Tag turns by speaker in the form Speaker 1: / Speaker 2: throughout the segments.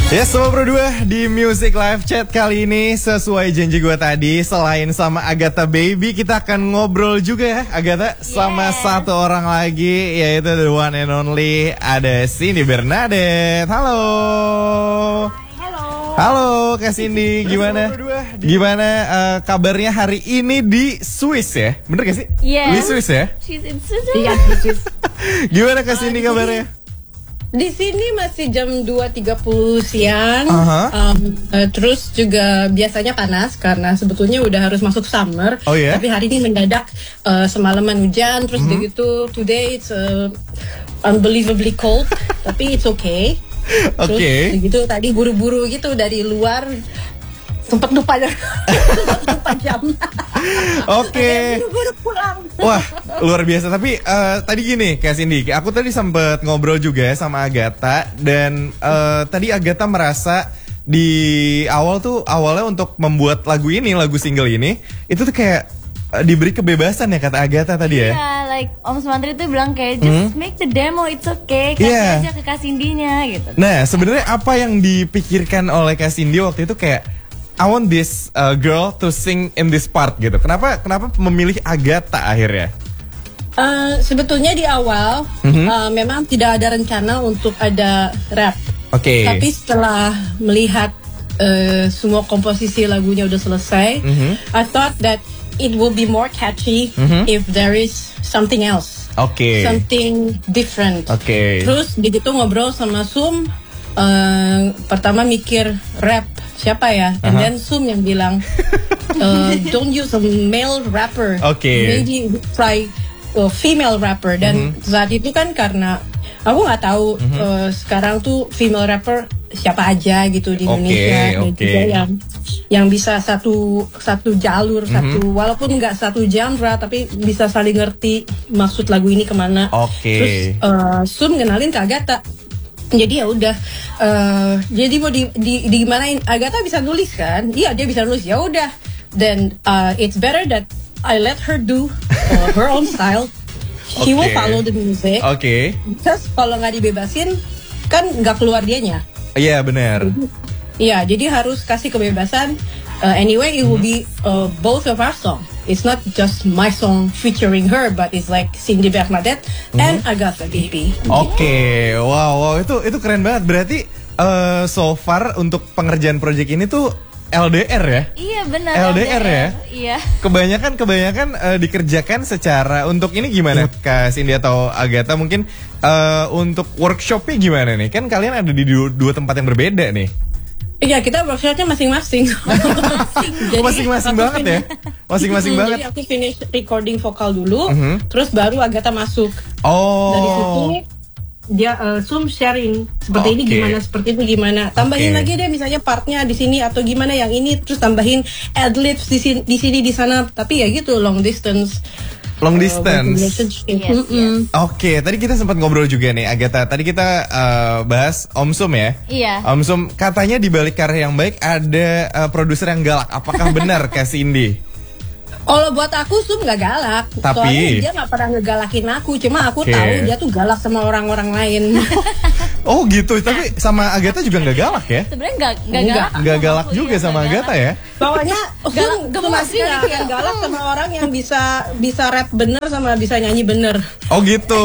Speaker 1: Ya, semua berdua di Music Live Chat kali ini sesuai janji gue tadi, selain sama Agatha Baby, kita akan ngobrol juga ya, Agatha, sama satu orang lagi, yaitu the one and only, ada Cindy Bernadette. Halo. Halo Kak Cindy, gimana? Gimana kabarnya hari ini di Swiss ya? Bener gak sih?
Speaker 2: Yes.
Speaker 1: Di Swiss ya?
Speaker 2: She's in Swiss.
Speaker 3: Iya,
Speaker 1: Gimana Kak Cindy kabarnya?
Speaker 3: di sini masih jam 2.30 siang. Terus juga biasanya panas karena sebetulnya udah harus masuk summer.
Speaker 1: Oh ya?
Speaker 3: Tapi hari ini mendadak semalaman hujan. Terus begitu today it's unbelievably cold. Tapi it's okay. Terus begitu tadi buru-buru gitu dari luar. Sempat lupa jam.
Speaker 1: Oke.
Speaker 3: Buru-buru pulang.
Speaker 1: Wah, luar biasa. Tapi tadi gini Kak Cindy, aku tadi sempet ngobrol juga sama Agatha. Dan tadi Agatha merasa di awalnya untuk membuat lagu ini, lagu single ini, itu tuh kayak diberi kebebasan ya kata Agatha tadi ya.
Speaker 2: Iya, like Om Sumantri tuh bilang kayak just make the demo, it's okay, kasih aja ke Kak Cindy-nya gitu.
Speaker 1: Nah, sebenarnya apa yang dipikirkan oleh Kak Cindy waktu itu kayak I want this girl to sing in this part gitu. Kenapa memilih Agatha akhirnya?
Speaker 3: Sebetulnya di awal memang tidak ada rencana untuk ada rap. Tapi setelah melihat semua komposisi lagunya udah selesai, I thought that it will be more catchy if there is something else. Something different. Terus begitu ngobrol sama Sum, pertama mikir rap siapa ya, and then Sum yang bilang don't use a male rapper, maybe try female rapper. Dan saat itu kan karena aku nggak tahu sekarang tuh female rapper siapa aja gitu di Indonesia, dan juga yang bisa satu jalur, walaupun nggak satu genre tapi bisa saling ngerti maksud lagu ini kemana. Terus Sum kenalin ke Agatha. Jadi ya udah, jadi mau di gimanain, Agatha bisa nulis kan? Iya, dia bisa nulis. Ya udah, then it's better that I let her do her own style. She will follow the music. Terus kalau nggak dibebasin, kan nggak keluar dianya.
Speaker 1: Iya, benar.
Speaker 3: Iya, jadi harus kasih kebebasan. Anyway, it will be both of our song. It's not just my song featuring her, but it's like Cindy Bernadette and Agatha Baby.
Speaker 1: Wow, itu keren banget. Berarti so far untuk pengerjaan project ini tuh LDR ya?
Speaker 2: Iya benar.
Speaker 1: LDR ya?
Speaker 2: Iya.
Speaker 1: Kebanyakan dikerjakan secara, untuk ini gimana Kak Cindy atau Agatha mungkin untuk workshopnya gimana nih? Kan kalian ada di dua tempat yang berbeda nih.
Speaker 3: Iya, kita workshopnya masing-masing.
Speaker 1: Masing-masing banget ya? Masing-masing banget.
Speaker 3: Jadi aku finish recording vokal dulu, terus baru Agatha masuk. Dari situ dia Sum sharing seperti ini gimana, seperti itu gimana. Tambahin lagi deh misalnya partnya di sini atau gimana yang ini, terus tambahin adlibs di sini di sana. Tapi ya gitu, long distance.
Speaker 2: Yes.
Speaker 1: Tadi kita sempat ngobrol juga nih Agatha. Tadi kita bahas Om Sum ya.
Speaker 2: Iya.
Speaker 1: Om Sum katanya di balik karya yang baik ada produser yang galak. Apakah benar Kak Cindy?
Speaker 3: Kalau buat aku Sum nggak galak, soalnya dia nggak pernah ngegalakin aku. Cuma aku tahu dia tuh galak sama orang-orang lain.
Speaker 1: Oh gitu, tapi sama Agatha juga nggak galak ya?
Speaker 2: Sebenarnya nggak
Speaker 1: galak juga sama Agatha ya?
Speaker 3: Pokoknya Sum masih yang galak sama orang yang bisa rap bener sama bisa nyanyi bener.
Speaker 1: Oh gitu.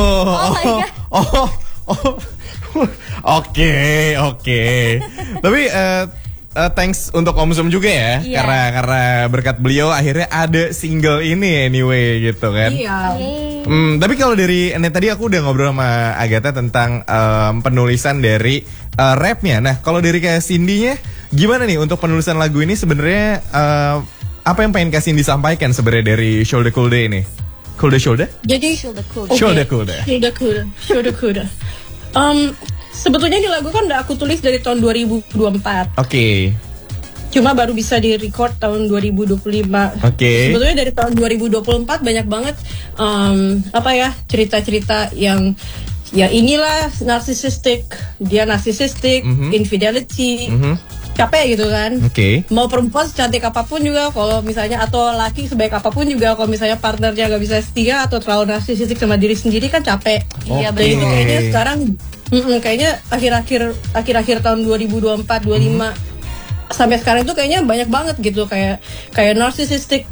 Speaker 1: Oke. Tapi thanks untuk Om Sum juga ya, karena berkat beliau akhirnya ada single ini anyway gitu kan. Tapi kalau dari tadi aku udah ngobrol sama Agatha tentang penulisan dari rapnya. Nah kalau dari Kak Cindy-nya gimana nih untuk penulisan lagu ini sebenarnya, apa yang pengen Kak Cindy sampaikan sebenarnya dari Shoulder Cool Day ini? Shoulder?
Speaker 3: Jadi
Speaker 1: Shoulder Cool Day.
Speaker 3: Sebetulnya di lagu kan udah aku tulis dari tahun 2024. Cuma baru bisa di-record tahun 2025. Sebetulnya dari tahun 2024 banyak banget cerita-cerita yang ya inilah narcissistic, dia narcissistic, infidelity, capek gitu kan. Mau perempuan secantik apapun juga, kalau misalnya atau laki sebaik apapun juga, kalau misalnya partnernya gak bisa setia atau terlalu narsisistik sama diri sendiri kan capek.
Speaker 2: Iya
Speaker 3: Jadi kayaknya sekarang Kayaknya akhir-akhir tahun 2024 25 sampai sekarang itu kayaknya banyak banget gitu, kayak narcissistic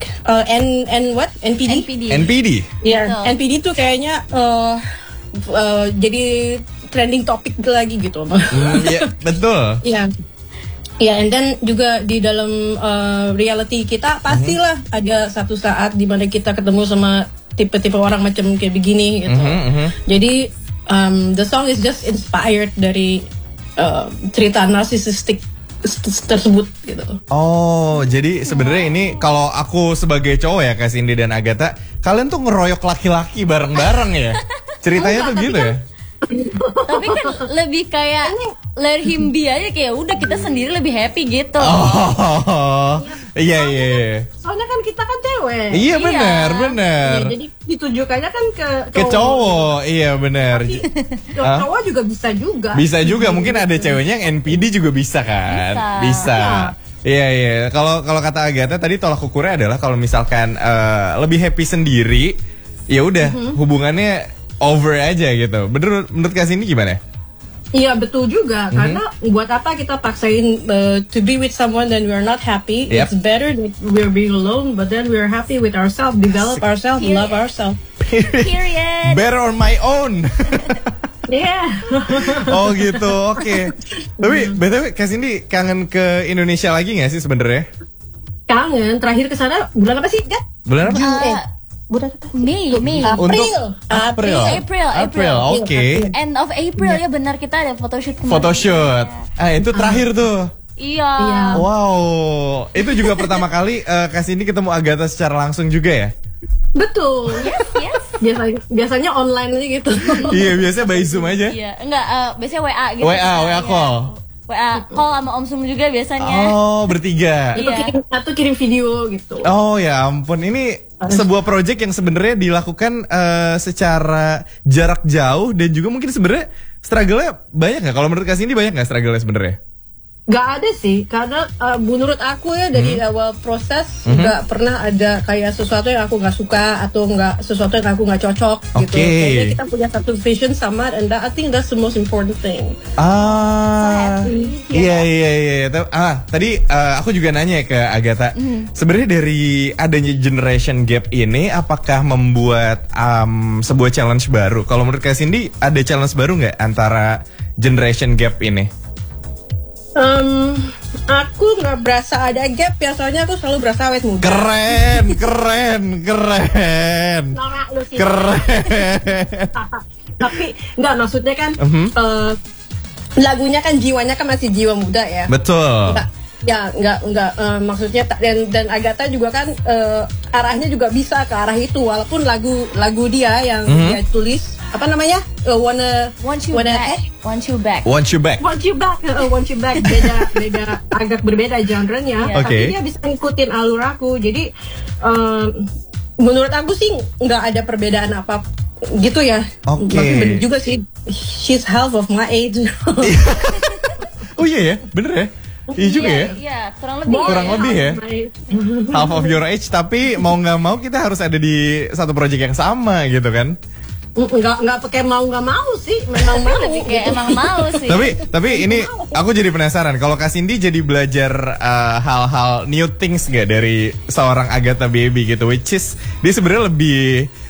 Speaker 3: NPD. Iya, NPD tuh kayaknya jadi trending topik lagi gitu.
Speaker 1: Iya, betul.
Speaker 3: Iya. Ya, and then juga di dalam reality kita pastilah ada satu saat di mana kita ketemu sama tipe-tipe orang macam kayak begini gitu. Jadi the song is just inspired dari cerita narsisistik tersebut gitu.
Speaker 1: Oh, jadi sebenarnya ini kalau aku sebagai cowok ya, Kak Cindy dan Agatha, kalian tuh ngeroyok laki-laki bareng-bareng ya? Ceritanya tuh gitu ya?
Speaker 2: Tapi kan lebih kayak let him be aja, kayak udah kita sendiri lebih happy gitu.
Speaker 1: Oh, iya.
Speaker 3: Soalnya kan kita kan cewek.
Speaker 1: Iya benar.
Speaker 3: Iya, jadi ditujukannya kan ke
Speaker 1: cowok. Iya benar.
Speaker 3: Cowok juga bisa juga.
Speaker 1: Bisa juga, mungkin ada ceweknya yang NPD juga bisa kan? Bisa. Iya. Kalau kata Agatha tadi tolak ukurnya adalah kalau misalkan lebih happy sendiri, ya udah hubungannya over aja gitu. Menurut Kak Cindy gimana?
Speaker 3: Iya betul juga, karena buat apa kita paksain to be with someone then we're not happy. It's better that we're being alone, but then we're happy with ourselves, develop ourselves, love ourselves.
Speaker 2: Period.
Speaker 1: Better on my own.
Speaker 3: Yeah.
Speaker 1: Oh gitu, oke. Tapi BTW Kak Cindy kangen ke Indonesia lagi nggak sih sebenarnya?
Speaker 3: Kangen. Terakhir ke sana bulan apa sih, Gat?
Speaker 1: Bulan apa?
Speaker 2: Mei.
Speaker 1: April. Oke.
Speaker 2: End of April ya, benar, kita ada photoshoot kemarin.
Speaker 1: Photoshoot. Itu terakhir tuh.
Speaker 2: Iya.
Speaker 1: Wow. Itu juga pertama kali Kak Cindy ketemu Agatha secara langsung juga ya?
Speaker 3: Betul.
Speaker 2: Yes.
Speaker 3: Biasanya online aja gitu.
Speaker 1: Iya, biasanya by Zoom aja.
Speaker 2: Iya, enggak, biasanya WA gitu.
Speaker 1: WA call.
Speaker 2: WA call sama Om Sum juga biasanya.
Speaker 1: Oh, bertiga.
Speaker 3: Atau kirim video gitu.
Speaker 1: Oh ya ampun, ini sebuah project yang sebenarnya dilakukan secara jarak jauh dan juga mungkin sebenarnya struggle-nya banyak nggak? Kalau menurut Kak Cindy banyak nggak struggle-nya sebenarnya?
Speaker 3: Gak ada sih, karena menurut aku ya dari awal proses gak pernah ada kayak sesuatu yang aku gak suka atau sesuatu yang aku gak cocok gitu. Kayaknya kita punya satu vision sama, and I think that's the most important thing.
Speaker 1: Iya. Tadi aku juga nanya ke Agatha, sebenarnya dari adanya generation gap ini, apakah membuat sebuah challenge baru? Kalau menurut Kak Cindy, ada challenge baru nggak antara generation gap ini?
Speaker 3: Aku nggak berasa ada gap ya, soalnya aku selalu berasa awet muda.
Speaker 1: Keren.
Speaker 3: Norak lu sih.
Speaker 1: Keren.
Speaker 3: Tapi nggak, maksudnya kan lagunya kan jiwanya kan masih jiwa muda ya.
Speaker 1: Betul.
Speaker 3: Nggak maksudnya dan Agatha juga kan arahnya juga bisa ke arah itu, walaupun lagu dia yang dia tulis apa namanya
Speaker 2: Want you back
Speaker 3: beda agak berbeda genrenya, tapi dia bisa ngikutin alur aku. Jadi menurut aku sih nggak ada perbedaan apa gitu ya. Bener juga sih, she's half of my age.
Speaker 1: Oh iya ya, bener ya. Iya juga ya.
Speaker 2: Iya,
Speaker 1: kurang lebih ya. Half of your age, tapi mau nggak mau kita harus ada di satu project yang sama gitu kan.
Speaker 3: Nggak pakai mau nggak mau sih, memang mau.
Speaker 2: Emang mau sih.
Speaker 1: Tapi ini aku jadi penasaran, kalau Kak Cindy jadi belajar hal-hal new things gak dari seorang Agatha Baby gitu, which is dia sebenarnya lebih